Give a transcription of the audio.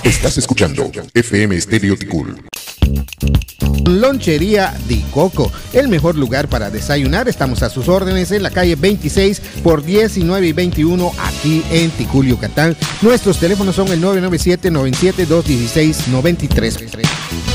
Estás escuchando FM Estéreo Ticul. Lonchería Di Coco, el mejor lugar para desayunar. Estamos a sus órdenes en la calle 26 por 19 y 21 aquí en Ticul, Yucatán. Nuestros teléfonos son el 997-97-216-93.